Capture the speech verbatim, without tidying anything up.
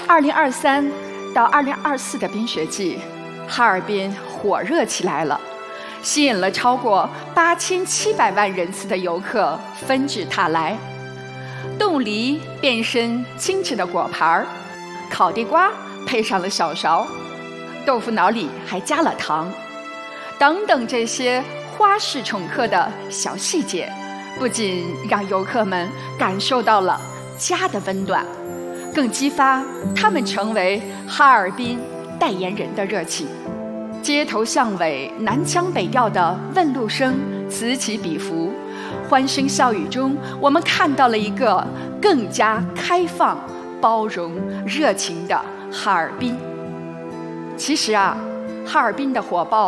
二零二三到二零二四的冰雪季，哈尔滨火热起来了，吸引了超过八千七百万人次的游客纷至沓来。冻梨变身精致的果盘儿，烤地瓜配上了小勺，豆腐脑里还加了糖，等等这些花式宠客的小细节，不仅让游客们感受到了家的温暖，更激发他们成为哈尔滨代言人的热情。街头巷尾南腔北调的问路声此起彼伏，欢声笑语中，我们看到了一个更加开放、包容、热情的哈尔滨。其实啊，哈尔滨的火爆